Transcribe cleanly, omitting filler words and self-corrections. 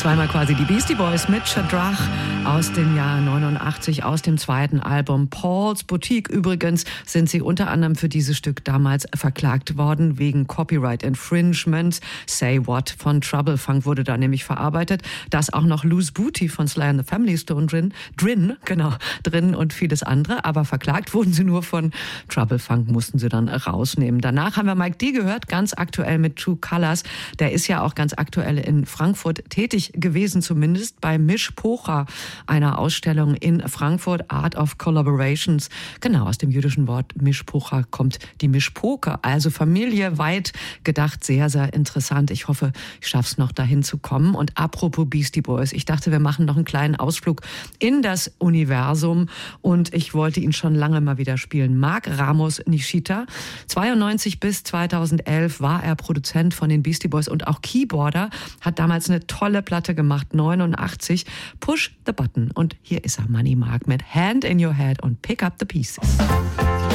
Zweimal quasi die Beastie Boys mit Shadrach aus dem Jahr 89, aus dem zweiten Album Paul's Boutique. Übrigens sind sie unter anderem für dieses Stück damals verklagt worden wegen Copyright Infringement. Say What von Trouble Funk wurde da nämlich verarbeitet. Da ist auch noch Loose Booty von Sly and the Family Stone drin und vieles andere. Aber verklagt wurden sie nur von Trouble Funk, mussten sie dann rausnehmen. Danach haben wir Mike D gehört, ganz aktuell mit True Colors. Der ist ja auch ganz aktuell in Frankfurt tätig gewesen, zumindest bei Mishpocha, einer Ausstellung in Frankfurt, Art of Collaborations. Genau, aus dem jüdischen Wort Mishpocha kommt die Mishpoke, also Familie, weit gedacht, sehr, sehr interessant. Ich hoffe, ich schaff's noch dahin zu kommen. Und apropos Beastie Boys, ich dachte, wir machen noch einen kleinen Ausflug in das Universum und ich wollte ihn schon lange mal wieder spielen. Mark Ramos Nishita, 92 bis 2011 war er Produzent von den Beastie Boys und auch Keyboarder, hat damals eine tolle Platte gemacht, 89, Push the Button. Und hier ist er, Money Mark mit Hand in Your Head und Pick Up the Pieces.